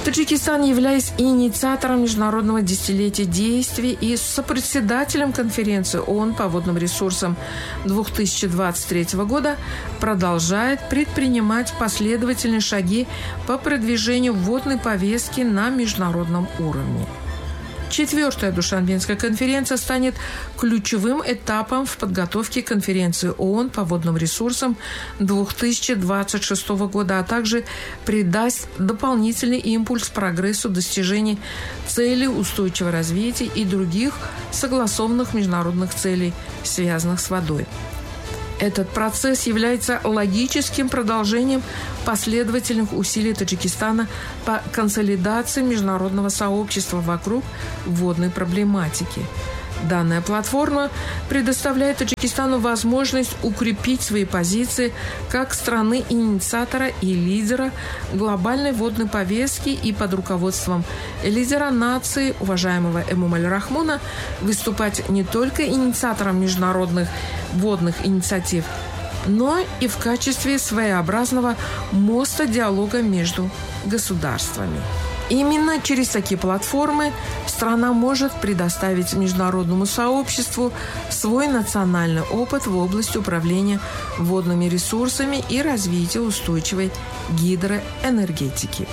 Таджикистан, являясь инициатором международного десятилетия действий и сопредседателем конференции ООН по водным ресурсам 2023 года, продолжает предпринимать последовательные шаги по продвижению водной повестки на международном уровне. Четвертая Душанбенская конференция станет ключевым этапом в подготовке конференции ООН по водным ресурсам 2026 года, а также придаст дополнительный импульс прогрессу достижения целей устойчивого развития и других согласованных международных целей, связанных с водой. Этот процесс является логическим продолжением последовательных усилий Таджикистана по консолидации международного сообщества вокруг водной проблематики. Данная платформа предоставляет Таджикистану возможность укрепить свои позиции как страны-инициатора и лидера глобальной водной повестки и под руководством лидера нации, уважаемого Эмомали Рахмона, выступать не только инициатором международных водных инициатив, но и в качестве своеобразного моста диалога между государствами. Именно через такие платформы страна может предоставить международному сообществу свой национальный опыт в области управления водными ресурсами и развития устойчивой гидроэнергетики.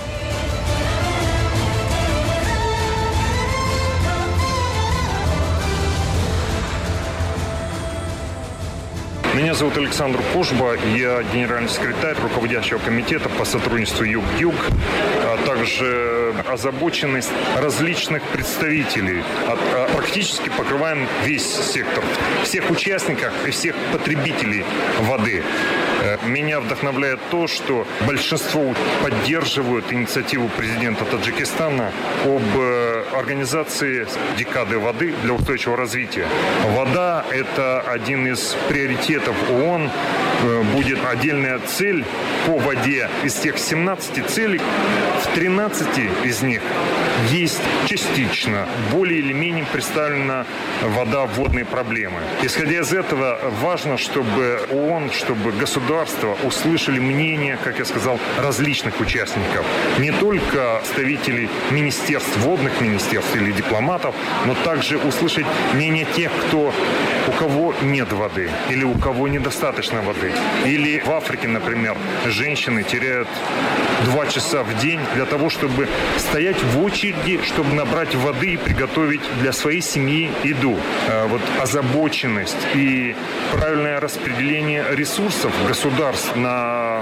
Меня зовут Александр Пожба, я генеральный секретарь руководящего комитета по сотрудничеству Юг-Юг, а также озабоченность различных представителей. Практически покрываем весь сектор, всех участников и всех потребителей воды. Меня вдохновляет то, что большинство поддерживают инициативу президента Таджикистана об организации декады воды для устойчивого развития. Вода – это один из приоритетов ООН, будет отдельная цель по воде. Из тех 17 целей, в 13 из них есть частично, более или менее представлена вода, водные проблемы. Исходя из этого, важно, чтобы ООН, чтобы государства услышали мнение, как я сказал, различных участников. Не только представителей министерств, водных министерств или дипломатов, но также услышать мнение тех, у кого нет воды или у кого недостаточно воды. Или в Африке, например, женщины теряют 2 часа в день для того, чтобы стоять в очереди, чтобы набрать воды и приготовить для своей семьи еду. Вот озабоченность и правильное распределение ресурсов государств на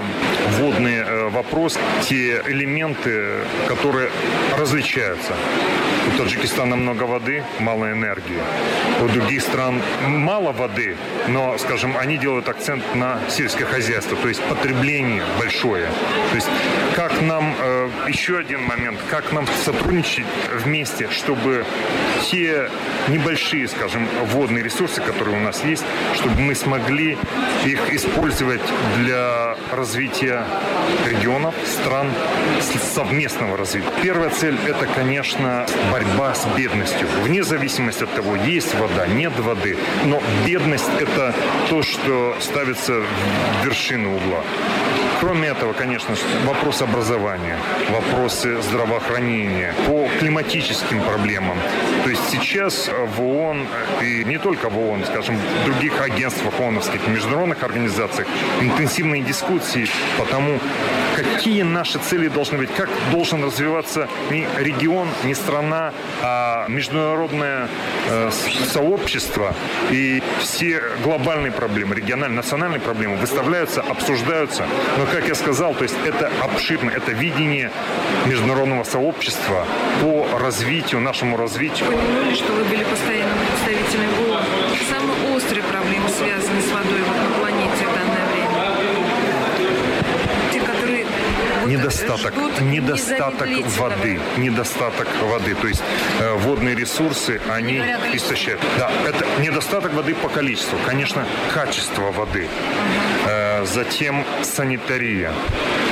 водные вопросы, те элементы, которые различаются. У Таджикистана много воды, мало энергии. У других стран мало воды, но, скажем, они делают акцент на сельское хозяйство, то есть потребление большое. То есть как нам, еще один момент, как нам сотрудничать вместе, чтобы те небольшие, скажем, водные ресурсы, которые у нас есть, чтобы мы смогли их использовать для развития регионов, стран, совместного развития. Первая цель – это, конечно, борьба с бедностью. Вне зависимости от того, есть вода, нет воды. Но бедность – это то, что ставится в вершину угла. Кроме этого, конечно, вопрос образования, вопросы здравоохранения, по климатическим проблемам. То есть сейчас в ООН, и не только в ООН, скажем, в других агентствах ООНовских, международных организациях, интенсивные дискуссии по тому, какие наши цели должны быть, как должен развиваться не регион, не страна, а международное сообщество. И все глобальные проблемы, региональные, национальные проблемы выставляются, обсуждаются. Но, как я сказал, то есть это обширно, это видение международного сообщества по развитию, нашему развитию. Понимали, что вы были постоянным представителем ООН. Самые острые проблемы, связанные с водой на планете в данное время? Те, которые недостаток воды. То есть водные ресурсы, они истощают. Да, это недостаток воды по количеству. Конечно, качество воды. Затем санитария.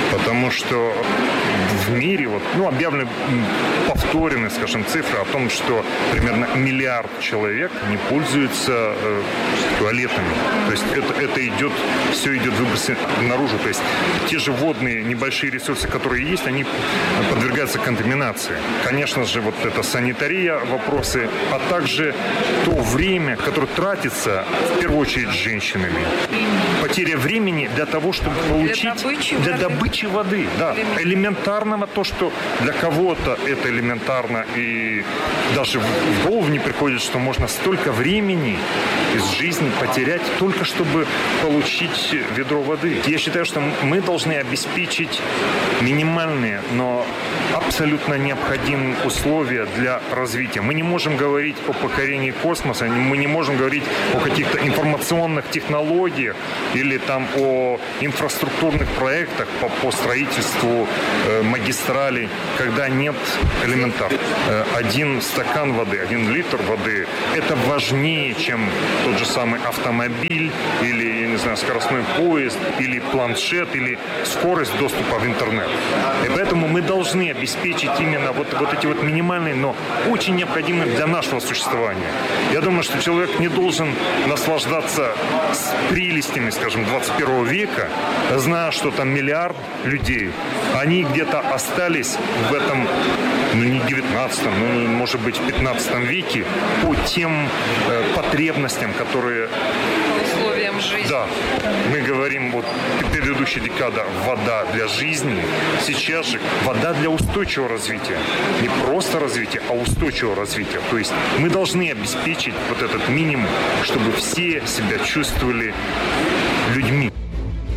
Потому что в мире объявлены повторенные, скажем, цифры о том, что примерно 1 миллиард человек не пользуются туалетами. То есть все идет выбросы наружу. То есть те же водные небольшие ресурсы, которые есть, они подвергаются контаминации. Конечно же, это санитария, вопросы, а также то время, которое тратится, в первую очередь, женщинами. Потеря времени для того, чтобы получить... Для добычи воды. Да. Элементарного, то, что для кого-то это элементарно, и даже в голову не приходит, что можно столько времени из жизни потерять только чтобы получить ведро воды. Я считаю, что мы должны обеспечить минимальные, но абсолютно необходимые условия для развития. Мы не можем говорить о покорении космоса, мы не можем говорить о каких-то информационных технологиях или о инфраструктурных проектах по строительству магистралей, когда нет элементарно. 1 стакан воды, 1 литр воды – это важнее, чем тот же самый автомобиль или, я не знаю, скоростной поезд, или планшет, или скорость доступа в интернет. И поэтому мы должны обеспечить именно эти минимальные, но очень необходимые для нашего существования. Я думаю, что человек не должен наслаждаться прелестями, скажем, 21 века, зная, что там 1 миллиард людей. Они где-то остались в этом, не 19-м, может быть, в 15 веке по тем потребностям, которые... Условиям жизни. Да. Мы говорим, предыдущая декада – вода для жизни. Сейчас же вода для устойчивого развития. Не просто развития, а устойчивого развития. То есть мы должны обеспечить этот минимум, чтобы все себя чувствовали людьми.